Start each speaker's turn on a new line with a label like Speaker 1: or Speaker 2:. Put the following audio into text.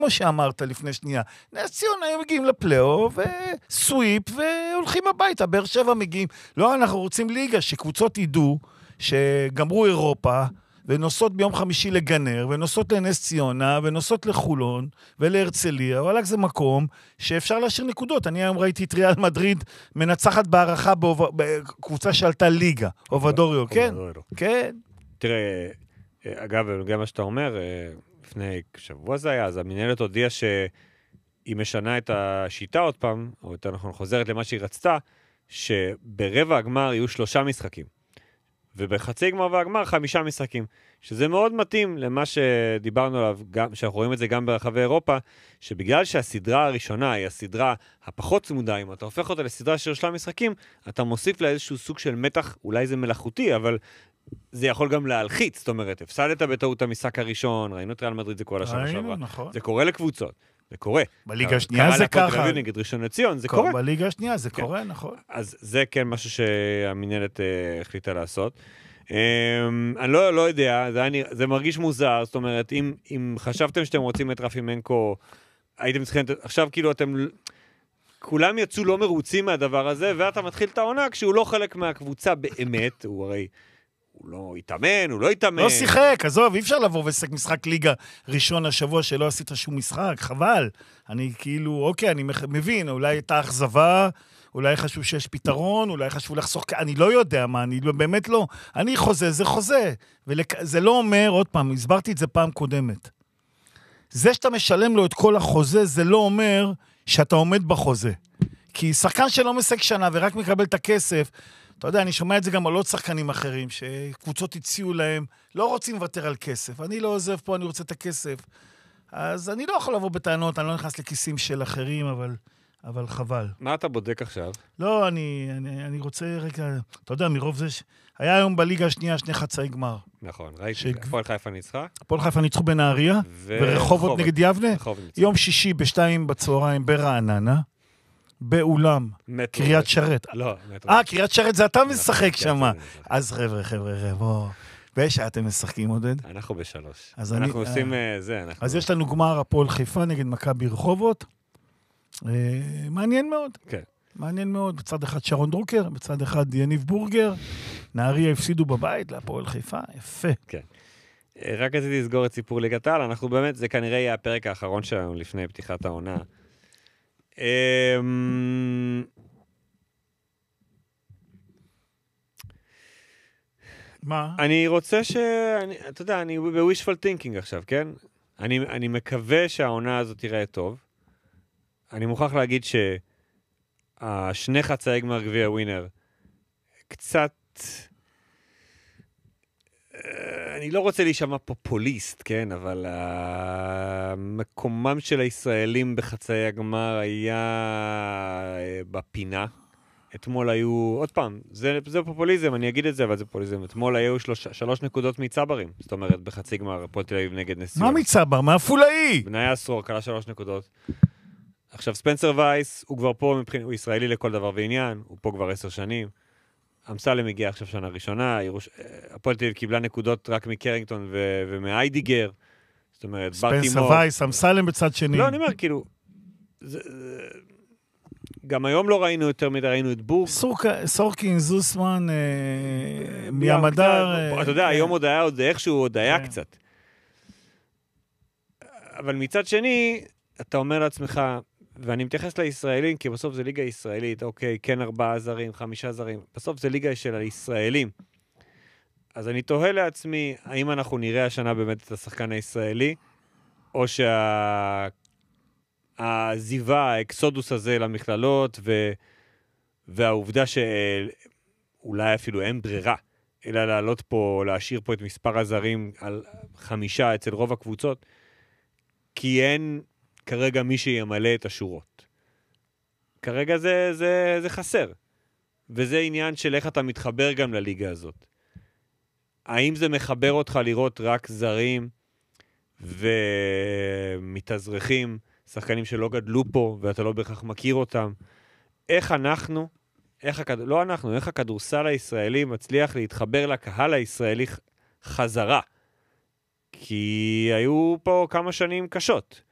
Speaker 1: כמו שאמרת לפני שנייה, נס ציונה היו מגיעים לפלייאוף, סוויפ, והולכים הביתה, באר שבע מגיעים. לא, אנחנו רוצים ליגה, שקבוצות ידעו, שגמרו אירופה, ונוסעות ביום חמישי לגנר, ונוסעות לנס ציונה, ונוסעות לחולון, ולהרצליה, אבל זה מקום שאפשר להשאיר נקודות. אני היום ראיתי את ריאל מדריד מנצחת בהערכה בקבוצה שעלתה ליגה, אובדוריו, כן? כן.
Speaker 2: תראה, אגב, גם מה שאתה אומר, לפני שבוע זה היה, אז המנהלת הודיעה שהיא משנה את השיטה עוד פעם, או יותר נכון חוזרת למה שהיא רצתה, שברבע הגמר יהיו 3 משחקים. ובחצי גמר והגמר 5 משחקים, שזה מאוד מתאים למה שדיברנו עליו, שאנחנו רואים את זה גם ברחבי אירופה, שבגלל שהסדרה הראשונה היא הסדרה הפחות צמודה, אם אתה הופך אותה לסדרה של 3 משחקים, אתה מוסיף לה איזשהו סוג של מתח, אולי זה מלאכותי, אבל זה יכול גם להלחיץ, זאת אומרת, הפסדת בטעות המשחק הראשון, ראינו את ריאל מדריד, זה קורה לשנה שעברה.
Speaker 1: נכון.
Speaker 2: זה קורה לקבוצות, זה קורה.
Speaker 1: בליגה השנייה זה ככה.
Speaker 2: קרה נגד ראשון לציון, זה קורה.
Speaker 1: בליגה השנייה זה קורה, נכון.
Speaker 2: אז זה כן משהו שהמנהלת החליטה לעשות. אני לא יודע, זה מרגיש מוזר, זאת אומרת, אם חשבתם שאתם רוצים את רפי מנקו, הייתם צריכים, עכשיו כאילו אתם, כולם יצאו לא מרוצים מהדבר הזה, ואתה מתחיל את העונה כשהוא לא חלק מהקבוצה באמת, הוא הרי, הוא לא יתאמן, הוא לא יתאמן.
Speaker 1: לא שיחק, עזוב, אי אפשר לבוא ולשחק משחק ליגה ראשון השבוע שלא עשית שום משחק, חבל. אני כאילו, אוקיי, אני מבין, אולי הייתה אכזבה, אולי חשבו שיש פתרון, אולי חשבו לחסוך, אני לא יודע מה, אני באמת לא. אני חוזה, זה חוזה. וזה לא אומר, עוד פעם, הסברתי את זה פעם קודמת. זה שאתה משלם לו את כל החוזה, זה לא אומר שאתה עומד בחוזה. כי שחקן שלא משחק שנה ורק מקבל את הכסף, אתה יודע, אני שומע את זה גם על עוד שחקנים אחרים, שקבוצות הציעו להם, לא רוצים לוותר על כסף. אני לא עוזב פה, אני רוצה את הכסף. אז אני לא יכול לבוא בטענות, אני לא נכנס לכיסים של אחרים, אבל חבל.
Speaker 2: מה אתה בודק עכשיו?
Speaker 1: לא, אני רוצה רגע, אתה יודע, מרוב זה, היה היום בליגה השנייה 2 חצאי גמר.
Speaker 2: נכון, ראיתי, הפועל חיפה ניצחה.
Speaker 1: הפועל חיפה ניצחו בנהריה, ורחובות נגד יבנה. יום שישי ב14:00 ברעננה, באולם, קריית שרת.
Speaker 2: לא,
Speaker 1: קריית שרת זה אתה משחק שם. אז חבר'ה, ושאתם משחקים עודד?
Speaker 2: אנחנו ב3. אנחנו עושים זה.
Speaker 1: אז יש לנו גמר הפועל חיפה נגד מכבי רחובות. מעניין מאוד.
Speaker 2: כן.
Speaker 1: מעניין מאוד. בצד אחד שרון דרוקר, בצד אחד יניב בורגר. נהריה הפסידו בבית להפועל חיפה. יפה.
Speaker 2: כן. רק רציתי לסגור את סיפור ליגת העל. אנחנו באמת, זה כנראה יהיה הפרק האחרון שלנו לפני פתיחת העונה.
Speaker 1: מה?
Speaker 2: אני רוצה אתה יודע, אני ב-wishful thinking עכשיו, כן? אני מקווה שהעונה הזאת תראה טוב. אני מוכרח להגיד שהשני חצאי גמר גביע ווינר קצת, אני לא רוצה להישמע פופוליסט, כן? אבל מקומם של הישראלים בחצאי הגמר היה בפינה. אתמול היו, עוד פעם, זה פופוליזם, אני אגיד את זה, אבל זה פופוליזם. אתמול היו 3 נקודות מצברים. זאת אומרת, בחצי גמר, הפועל תל אביב נגד נס ציונה.
Speaker 1: מה מצבר? מהפולאי?
Speaker 2: בניה עשור, קלה 3 נקודות. עכשיו, ספנסר וייס, הוא כבר פה, הוא ישראלי לכל דבר ועניין, הוא פה כבר 10 שנים. אמסלם הגיע עכשיו שנה ראשונה, הפועל תל אביב קיבלה נקודות רק מקרינגטון ומאיידיגר. זאת אומרת,
Speaker 1: ספנסר וייס, אמסלם בצד שני.
Speaker 2: לא, אני אומר, כאילו, גם היום לא ראינו יותר מדי, ראינו את בורג.
Speaker 1: סורקין, זוסמן, מימדר.
Speaker 2: אתה יודע, היום עוד היה איכשהו, עוד היה קצת. אבל מצד שני, אתה אומר לעצמך, ואני מתייחס לישראלים, כי בסוף זה ליגה ישראלית, אוקיי, כן 4 זרים, 5 זרים, בסוף זה ליגה של הישראלים. אז אני תוהה לעצמי, האם אנחנו נראה השנה באמת את השחקן הישראלי, או הזיבה, האקסודוס הזה למכללות, והעובדה שאולי אפילו אין ברירה, אלא לעלות פה, להשאיר פה את מספר הזרים על 5 אצל רוב הקבוצות, כי אין כרגע מי שימלא את השורות. כרגע זה חסר. וזה עניין של איך אתה מתחבר גם לליגה הזאת. האם זה מחבר אותך לראות רק זרים ומתאזרחים, שחקנים שלא גדלו פה ואתה לא בהכרח מכיר אותם? איך הכדורסל הישראלי מצליח להתחבר לקהל הישראלי חזרה? כי היו פה כמה שנים קשות.